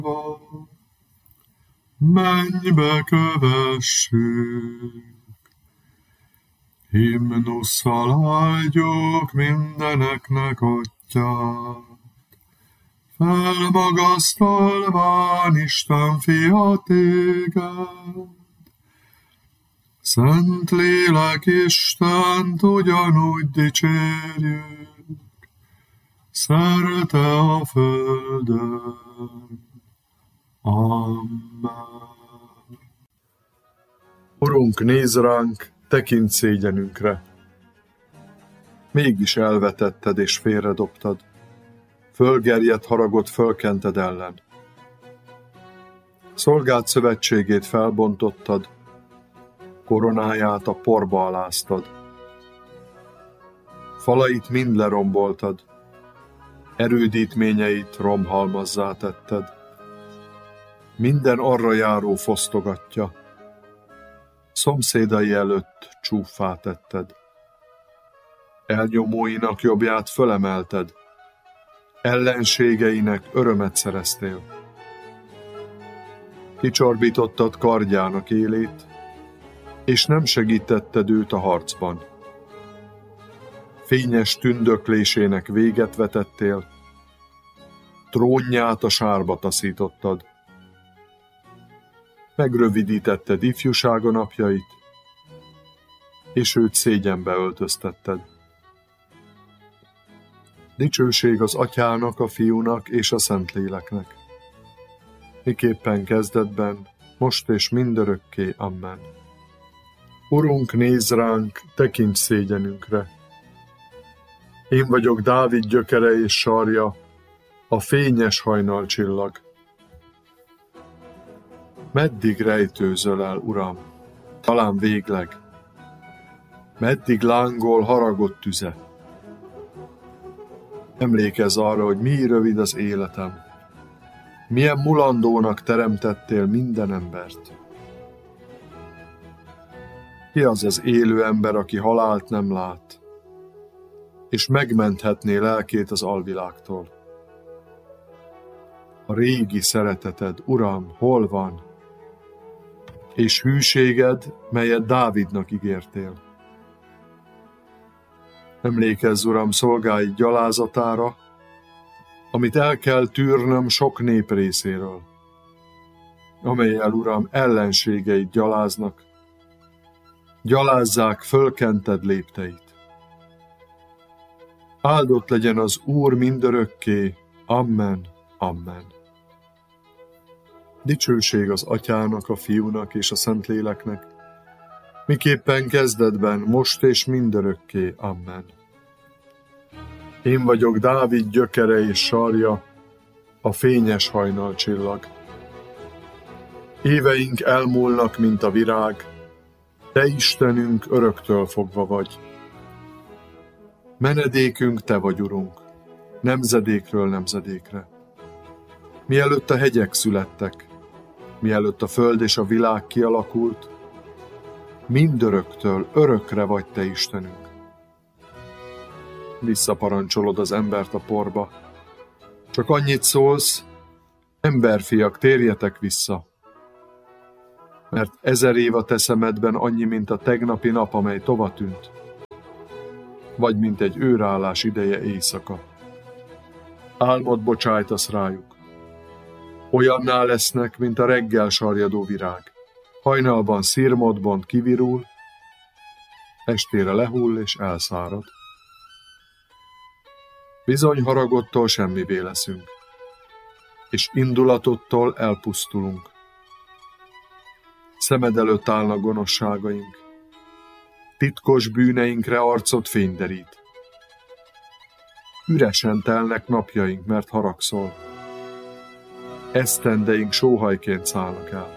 mennybe kövessük. Himnusszal áldjuk mindeneknek Atyát, felmagasztalván Isten Fia téged. Szentlélek Istent ugyanúgy dicsérjük, szerte a földön. Amen. Urunk, nézz ránk, tekints szégyenünkre. Mégis elvetetted és félredobtad, fölgerjedt haragot fölkented ellen. Szolgád szövetségét felbontottad, koronáját a porba aláztad. Falait mind leromboltad, erődítményeit romhalmazzá tetted. Minden arra járó fosztogatja, szomszédai előtt csúffá tetted. Elnyomóinak jobbját fölemelted, ellenségeinek örömet szereztél. Kicsorbítottad kardjának élét, és nem segítetted őt a harcban. Fényes tündöklésének véget vetettél, trónját a sárba taszítottad. Megrövidítetted ifjúsága napjait, és őt szégyenbe öltöztetted. Dicsőség az Atyának, a Fiúnak és a Szentléleknek, miképpen kezdetben, most és mindörökké. Amen. Urunk, nézz ránk, tekints szégyenünkre. Én vagyok Dávid gyökere és sarja, a fényes hajnalcsillag. Meddig rejtőzöl el, Uram, talán végleg? Meddig lángol haragott tüze? Emlékezz arra, hogy mi rövid az életem. Milyen mulandónak teremtettél minden embert. Ki az az élő ember, aki halált nem lát, és megmenthetné lelkét az alvilágtól? A régi szereteted, Uram, hol van? És hűséged, melyet Dávidnak ígértél. Emlékezz, Uram, szolgáid gyalázatára, amit el kell tűrnöm sok nép részéről, amellyel, Uram, ellenségeid gyaláznak, gyalázzák fölkented lépteit. Áldott legyen az Úr mindörökké. Amen. Amen. Dicsőség az Atyának, a Fiúnak és a Szentléleknek, miképpen kezdetben, most és mindörökké. Amen. Én vagyok Dávid gyökere és sarja, a fényes hajnalcsillag. Éveink elmúlnak, mint a virág, Te Istenünk öröktől fogva vagy. Menedékünk Te vagy, Urunk, nemzedékről nemzedékre. Mielőtt a hegyek születtek, mielőtt a föld és a világ kialakult, mindöröktől örökre vagy Te Istenünk. Visszaparancsolod az embert a porba. Csak annyit szólsz, emberfiak, térjetek vissza. Mert 1000 év a te szemedben annyi, mint a tegnapi nap, amely tovatűnt, vagy mint egy őrállás ideje éjszaka. Álmot bocsájtasz rájuk. Olyanná lesznek, mint a reggel sarjadó virág. Hajnalban szirmodbont kivirul, estére lehull és elszárad. Bizony haragodtól semmivé leszünk, és indulatottól elpusztulunk. Szemed előtt állnak gonoszságaink, titkos bűneinkre arcod fényderít. Üresen telnek napjaink, mert haragszol. Esztendeink sóhajként szállnak el.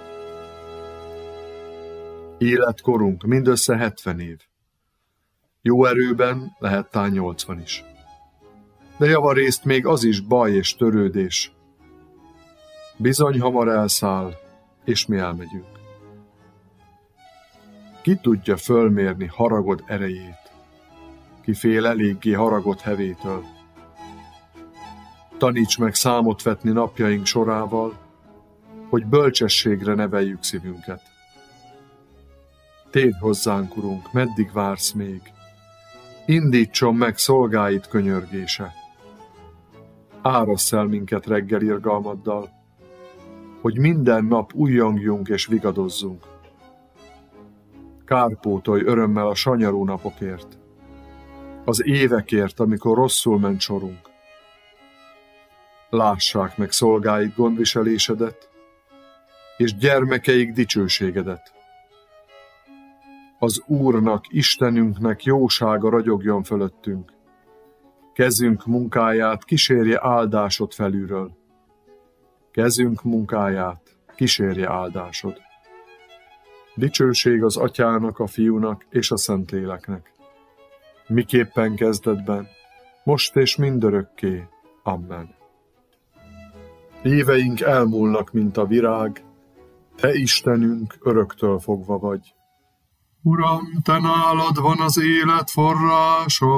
Életkorunk mindössze 70 év. Jó erőben lehet tán 80 is. De javarészt még az is baj és törődés. Bizony hamar elszáll, és mi elmegyünk. Ki tudja fölmérni haragod erejét? Ki fél eléggé haragod hevétől? Taníts meg számot vetni napjaink sorával, hogy bölcsességre neveljük szívünket. Térj hozzánk, Urunk, meddig vársz még? Indítson meg szolgáid könyörgése. Árassz el minket reggel irgalmaddal, hogy minden nap újjongjunk és vigadozzunk. Kárpótolj örömmel a sanyarú napokért, az évekért, amikor rosszul ment sorunk. Lássák meg szolgáid gondviselésedet, és gyermekeik dicsőségedet. Az Úrnak, Istenünknek jósága ragyogjon fölöttünk. Kezünk munkáját kísérje áldásod felülről. Kezünk munkáját kísérje áldásod. Dicsőség az Atyának, a Fiúnak és a Szentléleknek. Miképpen kezdetben, most és mindörökké. Amen. Éveink elmúlnak, mint a virág, Te Istenünk öröktől fogva vagy. Uram, Te nálad van az élet forrása,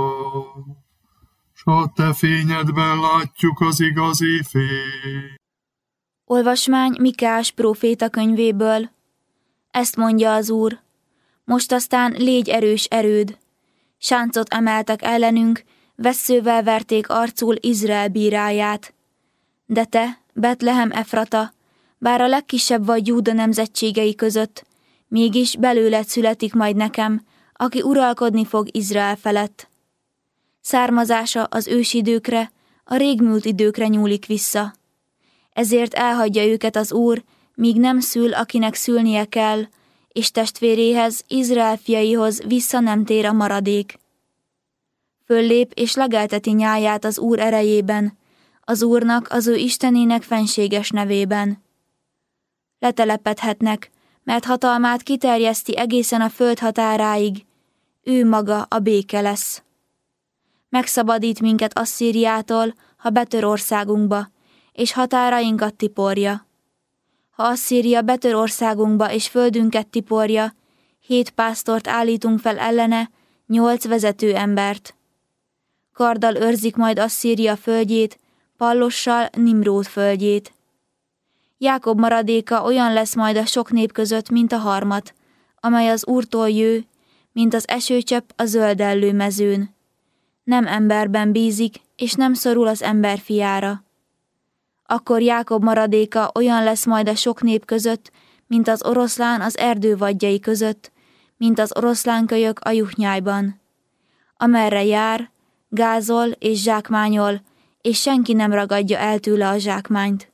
s a Te fényedben látjuk az igazi fény. Olvasmány Mikás próféta könyvéből. Ezt mondja az Úr: most aztán légy erős erőd. Sáncot emeltek ellenünk, vesszővel verték arcul Izrael bíráját. De te, Betlehem Efrata, bár a legkisebb vagy Júda nemzetségei között, mégis belőled születik majd nekem, aki uralkodni fog Izrael felett. Származása az ősidőkre, a régmúlt időkre nyúlik vissza. Ezért elhagyja őket az Úr, míg nem szül, akinek szülnie kell, és testvéréhez, Izrael fiaihoz vissza nem tér a maradék. Föllép és legelteti nyáját az Úr erejében, az Úrnak, az ő Istenének fenséges nevében. Letelepedhetnek, mert hatalmát kiterjeszti egészen a föld határáig, ő maga a béke lesz. Megszabadít minket Asszíriától, ha betör országunkba, és határainkat tiporja. Ha Asszíria betör országunkba és földünket tiporja, 7 pásztort állítunk fel ellene, 8 vezető embert. Karddal őrzik majd Asszíria földjét, pallossal Nimród földjét. Jákob maradéka olyan lesz majd a sok nép között, mint a harmat, amely az Úrtól jő, mint az esőcsepp a zöldellő mezőn. Nem emberben bízik, és nem szorul az ember fiára. Akkor Jákob maradéka olyan lesz majd a sok nép között, mint az oroszlán az erdő vadjai között, mint az oroszlánkölyök a juhnyájban. Amerre jár, gázol és zsákmányol, és senki nem ragadja el tőle a zsákmányt.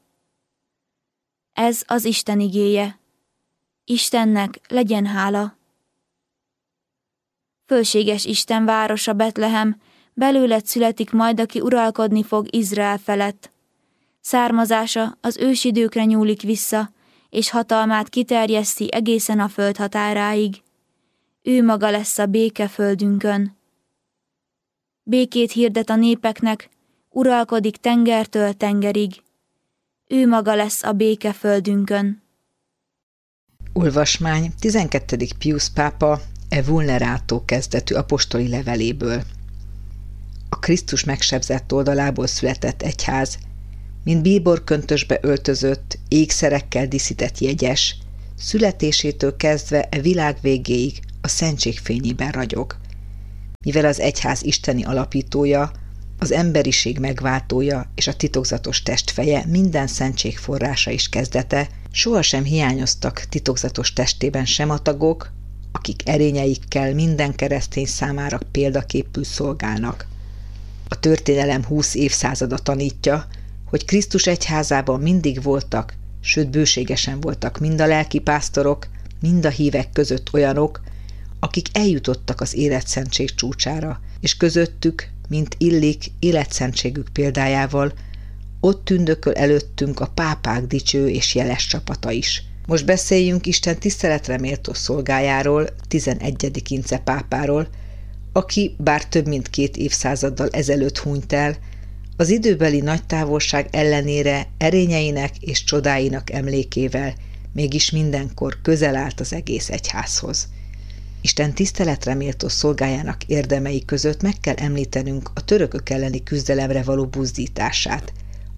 Ez az Isten igéje. Istennek legyen hála. Fölséges Isten városa Betlehem, belőled születik majd, aki uralkodni fog Izrael felett. Származása az ősidőkre nyúlik vissza, és hatalmát kiterjeszti egészen a föld határáig. Ő maga lesz a béke földünkön. Békét hirdet a népeknek, uralkodik tengertől tengerig. Ő maga lesz a béke földünkön. Olvasmány 12. Piusz pápa e vulnerátó kezdetű apostoli leveléből. A Krisztus megsebzett oldalából született egyház, mint bíborköntösbe öltözött, ékszerekkel díszített jegyes, születésétől kezdve e világ végéig a szentség fényében ragyog. Mivel az egyház isteni alapítója, az emberiség megváltója és a titokzatos testfeje, minden szentség forrása és kezdete, sohasem hiányoztak titokzatos testében sem a tagok, akik erényeikkel minden keresztény számára példaképül szolgálnak. A történelem 20 évszázada tanítja, hogy Krisztus egyházában mindig voltak, sőt bőségesen voltak mind a lelkipásztorok, mind a hívek között olyanok, akik eljutottak az életszentség csúcsára, és közöttük, mint illik életszentségük példájával, ott tündököl előttünk a pápák dicső és jeles csapata is. Most beszéljünk Isten tiszteletre méltó szolgájáról, 11. Ince pápáról, aki bár több mint 2 évszázaddal ezelőtt hunyt el, az időbeli nagy távolság ellenére erényeinek és csodáinak emlékével mégis mindenkor közel állt az egész egyházhoz. Isten tiszteletre méltó szolgájának érdemei között meg kell említenünk a törökök elleni küzdelemre való buzdítását,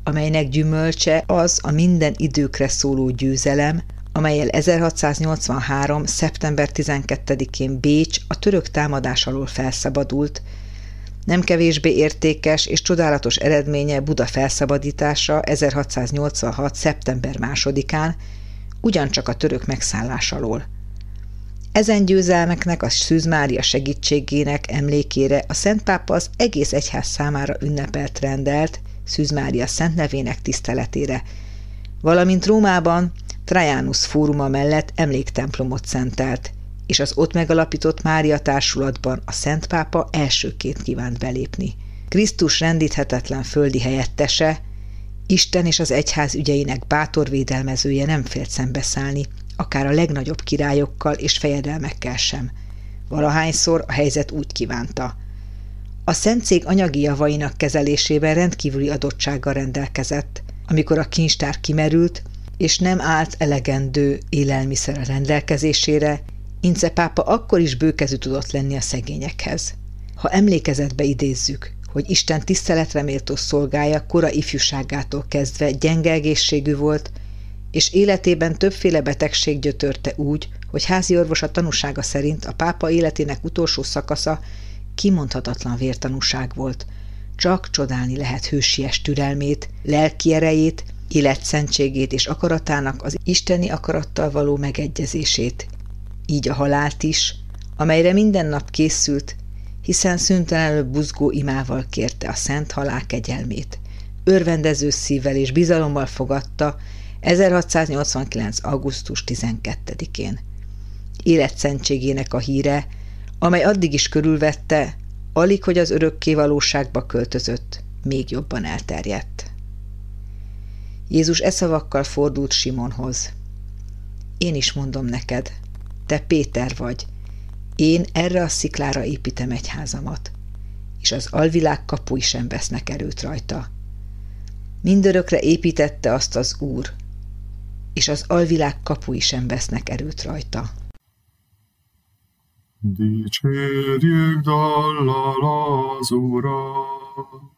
amelynek gyümölcse az a minden időkre szóló győzelem, amellyel 1683. szeptember 12-én Bécs a török támadás alól felszabadult. Nem kevésbé értékes és csodálatos eredménye Buda felszabadítása 1686. szeptember 2-án, ugyancsak a török megszállás alól. Ezen győzelmeknek a Szűz Mária segítségének emlékére a Szent Pápa az egész egyház számára ünnepelt rendelt Szűz Mária szent nevének tiszteletére, valamint Rómában Trajanus fóruma mellett emléktemplomot szentelt, és az ott megalapított Mária társulatban a Szent Pápa elsőként kívánt belépni. Krisztus rendíthetetlen földi helyettese, Isten és az egyház ügyeinek bátor védelmezője nem félt szembeszállni, akár a legnagyobb királyokkal és fejedelmekkel sem. Valahányszor a helyzet úgy kívánta. A szentcég anyagi javainak kezelésében rendkívüli adottsággal rendelkezett, amikor a kincstár kimerült, és nem állt elegendő élelmiszer a rendelkezésére, Ince pápa akkor is bőkezű tudott lenni a szegényekhez. Ha emlékezetbe idézzük, hogy Isten tiszteletre méltó szolgája kora ifjúságától kezdve gyenge egészségű volt, és életében többféle betegség gyötörte úgy, hogy házi orvos a tanúsága szerint a pápa életének utolsó szakasza kimondhatatlan vértanúság volt. Csak csodálni lehet hősies türelmét, lelki erejét, életszentségét és akaratának az isteni akarattal való megegyezését. Így a halált is, amelyre minden nap készült, hiszen szüntelenül buzgó imával kérte a szent halál kegyelmét. Örvendező szívvel és bizalommal fogadta 1689. augusztus 12-én. Életszentségének a híre, amely addig is körülvette, alig hogy az örökké valóságba költözött, még jobban elterjedt. Jézus e szavakkal fordult Simonhoz. Én is mondom neked, te Péter vagy, én erre a sziklára építem egyházamat, és az alvilág kapui sem vesznek erőt rajta. Mindörökre építette azt az Úr, és az alvilág kapui sem vesznek erőt rajta. Dicsérjük dallal az Urat!